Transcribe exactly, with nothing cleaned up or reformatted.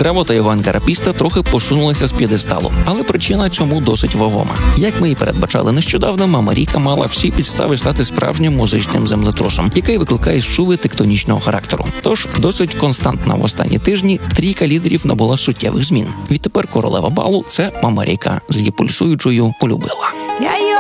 Древота Іванка Рапіста трохи посунулася з п'єдесталу, але причина цьому досить вагома. Як ми і передбачали нещодавно, Мама Ріка мала всі підстави стати справжнім музичним землетрусом, який викликає шуви тектонічного характеру. Тож, досить константна в останні тижні трійка лідерів набула суттєвих змін. Відтепер королева балу – це Мама Ріка з її пульсуючою «Полюбила».